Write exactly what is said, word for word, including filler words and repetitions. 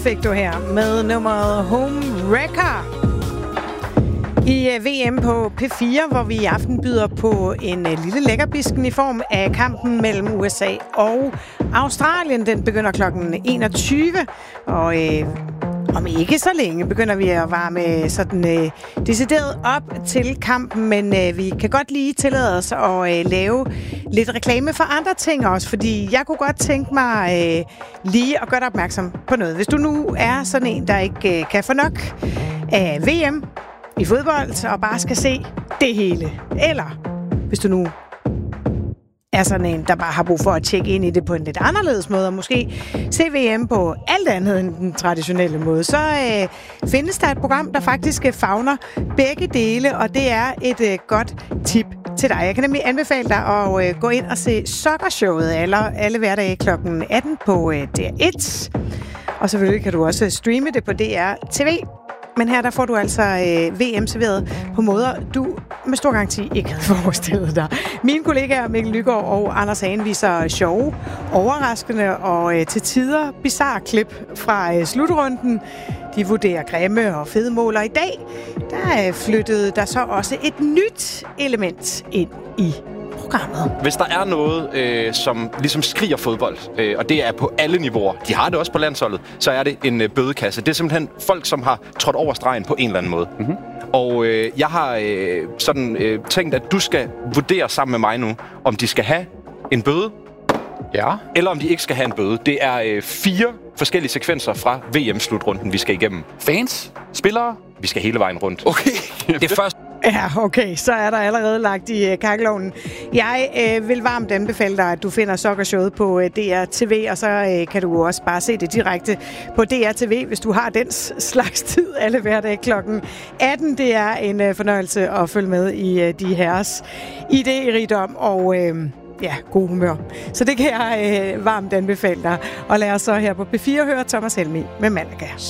fik du her med nummeret Home Wrecker i V M på P fire, hvor vi i aften byder på en lille lækkerbisken i form af kampen mellem U S A og Australien. Den begynder klokken enogtyve, og øh, om ikke så længe begynder vi at varme sådan øh, decideret op til kampen, men øh, vi kan godt lige tillade os at øh, lave lidt reklame for andre ting også, fordi jeg kunne godt tænke mig øh, lige at gøre dig opmærksom på noget. Hvis du nu er sådan en, der ikke øh, kan få nok af V M i fodbold og bare skal se det hele, eller hvis du nu er sådan en, der bare har brug for at tjekke ind i det på en lidt anderledes måde, og måske se V M på alt andet end den traditionelle måde, så øh, findes der et program, der faktisk favner begge dele, og det er et øh, godt tip til dig. Jeg kan nemlig anbefale dig at øh, gå ind og se Soccershowet alle, alle hverdage klokken atten på øh, D R et, og selvfølgelig kan du også streame det på D R T V. Men her der får du altså øh, V M serveret på måder, du med stor garanti ikke havde forestillet dig. Mine kollegaer Mikkel Lygaard og Anders Hagen viser sjove, overraskende og øh, til tider bizarre klip fra øh, slutrunden. De vurderer grimme og fede mål, og i dag der øh, flyttede der så også et nyt element ind i programmet. Hvis der er noget, øh, som ligesom skriger fodbold, øh, og det er på alle niveauer, de har det også på landsholdet, så er det en øh, bødekasse. Det er simpelthen folk, som har trådt over stregen på en eller anden måde. Mm-hmm. Og øh, jeg har øh, sådan øh, tænkt, at du skal vurdere sammen med mig nu, om de skal have en bøde, ja, eller om de ikke skal have en bøde. Det er øh, fire forskellige sekvenser fra V M-slutrunden, vi skal igennem. Fans? Spillere? Vi skal hele vejen rundt. Okay. Det første. Ja, okay. Så er der allerede lagt i øh, kakkelovnen. Jeg øh, vil varmt anbefale dig, at du finder Soccershowet på øh, D R T V, og så øh, kan du også bare se det direkte på D R T V, hvis du har den slags tid alle hverdage klokken atten. Det er en øh, fornøjelse at følge med i øh, de herres idérigdom og øh, ja, god humør. Så det kan jeg øh, varmt anbefale dig. Og lad os så her på P fire høre Thomas Helmig med Malaga.